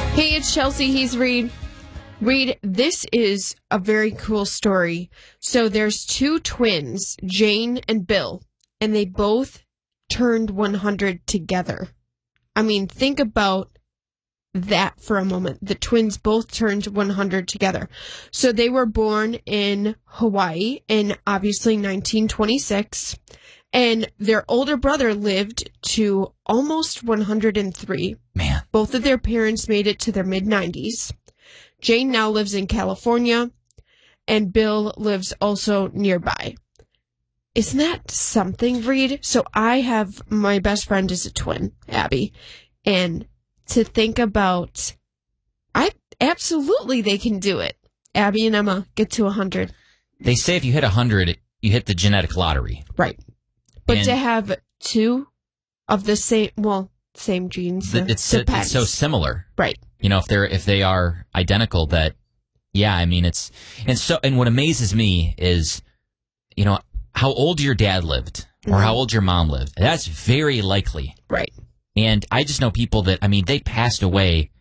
Hey, it's Chelsea. He's Reed. Reed, this is a very cool story. So there's two twins, Jane and Bill, and they both turned 100 together. I mean, think about that for a moment. The twins both turned 100 together. So they were born in Hawaii in obviously 1926, and their older brother lived to almost 103. Man. Both of their parents made it to their mid-90s. Jane now lives in California, and Bill lives also nearby. Isn't that something, Reed? So I have, my best friend is a twin, Abby, and to think about, absolutely they can do it. Abby and Emma get to 100. They say if you hit 100, you hit the genetic lottery. Right. But to have two of the same genes, it's so similar. Right. You know, if they are identical, that, yeah, I mean, and what amazes me is, you know, how old your dad lived or how old your mom lived. That's very likely. Right. And I just know people that, I mean, they passed away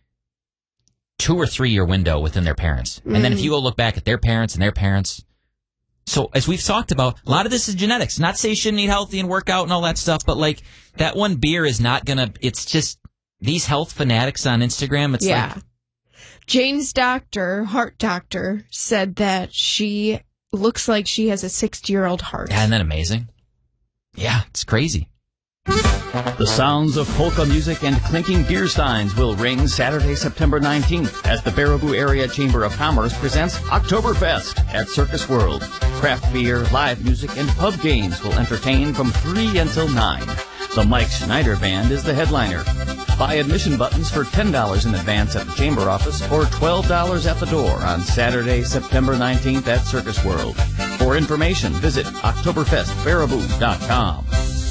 2 or 3 year window within their parents. And then if you go look back at their parents and their parents. So as we've talked about, a lot of this is genetics. Not to say you shouldn't eat healthy and work out and all that stuff, but like that one beer is not going to, it's just these health fanatics on Instagram. It's like. Jane's doctor, heart doctor, said that she looks like she has a 60-year-old heart. Yeah, isn't that amazing? Yeah, it's crazy. The sounds of polka music and clinking beer steins will ring Saturday, September 19th as the Baraboo Area Chamber of Commerce presents Oktoberfest at Circus World. Craft beer, live music, and pub games will entertain from 3 until 9. The Mike Schneider Band is the headliner. Buy admission buttons for $10 in advance at the Chamber office or $12 at the door on Saturday, September 19th at Circus World. For information, visit OktoberfestBaraboo.com.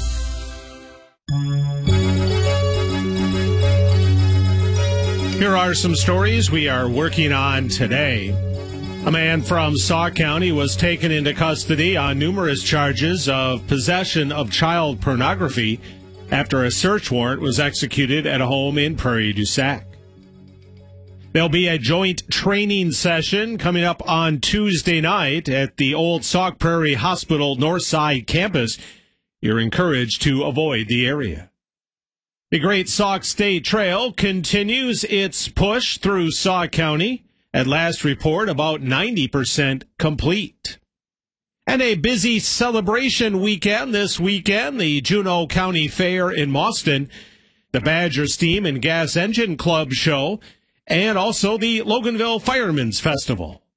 Here are some stories we are working on today. A man from Sauk County was taken into custody on numerous charges of possession of child pornography after a search warrant was executed at a home in Prairie du Sac. There'll be a joint training session coming up on Tuesday night at the old Sauk Prairie Hospital Northside campus. You're encouraged to avoid the area. The Great Sauk State Trail continues its push through Sauk County. At last report, about 90% complete. And a busy celebration weekend this weekend, the Juneau County Fair in Mauston, the Badger Steam and Gas Engine Club show, and also the Loganville Firemen's Festival.